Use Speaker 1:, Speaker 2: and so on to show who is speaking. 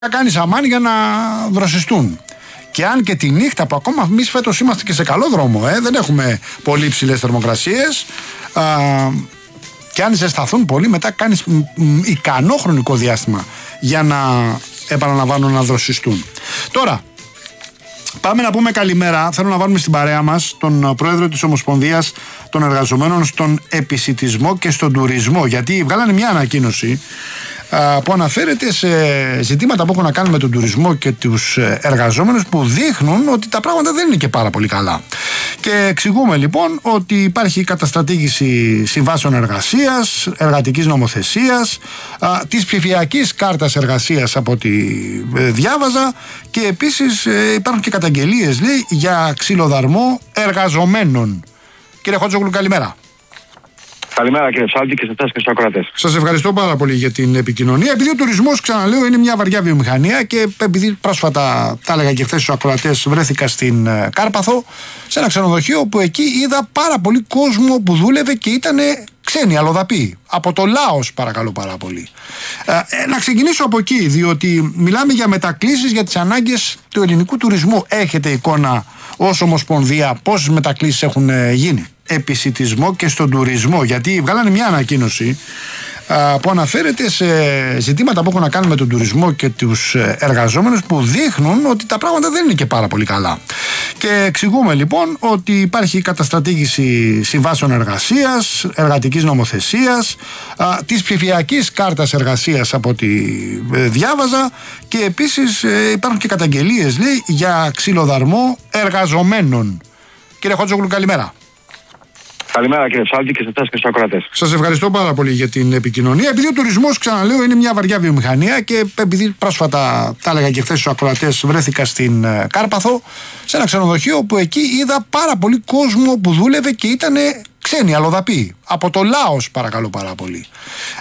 Speaker 1: θα κάνεις αμάν για να δροσιστούν. Και αν και τη νύχτα που ακόμα εμείς φέτος είμαστε και σε καλό δρόμο, δεν έχουμε πολύ υψηλές θερμοκρασίες, και αν ζεσταθούν πολύ, μετά κάνεις ικανό χρονικό διάστημα για να επαναλαμβάνω να δροσιστούν. Τώρα, πάμε να πούμε καλημέρα. Θέλω να βάλουμε στην παρέα μας τον πρόεδρο της Ομοσπονδίας των Εργαζομένων στον Επισιτισμό και στον Τουρισμό, γιατί βγάλανε μια ανακοίνωση που αναφέρεται σε ζητήματα που έχουν να κάνουν με τον τουρισμό και τους εργαζόμενους, που δείχνουν ότι τα πράγματα δεν είναι και πάρα πολύ καλά. Και εξηγούμε λοιπόν ότι υπάρχει καταστρατήγηση συμβάσεων εργασίας, εργατικής νομοθεσίας, της ψηφιακής κάρτας εργασίας από ό,τι διάβαζα, και επίσης υπάρχουν και καταγγελίες, λέει, για ξυλοδαρμό εργαζομένων. Κύριε Χότζογλου, καλημέρα.
Speaker 2: Καλημέρα κύριε Ψάλτη και σε εσάς και στους ακροατές.
Speaker 1: Σας ευχαριστώ πάρα πολύ για την επικοινωνία. Επειδή ο τουρισμός, ξαναλέω, είναι μια βαριά βιομηχανία, και επειδή πρόσφατα, τα έλεγα και χθες στους ακροατές, βρέθηκα στην Κάρπαθο, σε ένα ξενοδοχείο που εκεί είδα πάρα πολύ κόσμο που δούλευε και ήταν ξένοι, αλλοδαποί. Από το Λάος, παρακαλώ πάρα πολύ. Να ξεκινήσω από εκεί, διότι μιλάμε για μετακλήσεις για τις ανάγκες του ελληνικού τουρισμού. Έχετε εικόνα ως Ομοσπονδία πόσες μετακλήσεις έχουν γίνει? Επισιτισμό και στον τουρισμό, γιατί βγάλανε μια ανακοίνωση που αναφέρεται σε ζητήματα που έχουν να κάνουν με τον τουρισμό και τους εργαζόμενους, που δείχνουν ότι τα πράγματα δεν είναι και πάρα πολύ καλά. Και εξηγούμε λοιπόν ότι υπάρχει καταστρατήγηση συμβάσεων εργασίας, εργατικής νομοθεσίας, της ψηφιακής κάρτας εργασίας από ό,τι διάβαζα, και επίσης υπάρχουν και καταγγελίες, λέει, για ξυλοδαρμό εργαζομένων. Κύριε Χότζογλου, καλημέρα.
Speaker 2: Καλημέρα κύριε Ψάλτη και σε εσάς και στους ακροατές.
Speaker 1: Σας ευχαριστώ πάρα πολύ για την επικοινωνία. Επειδή ο τουρισμός, ξαναλέω, είναι μια βαριά βιομηχανία, και επειδή πρόσφατα, τα έλεγα και χθες στους ακροατές, βρέθηκα στην Κάρπαθο, σε ένα ξενοδοχείο που εκεί είδα πάρα πολύ κόσμο που δούλευε και ήταν ξένοι, αλλοδαποί. Από το Λάος, παρακαλώ πάρα πολύ.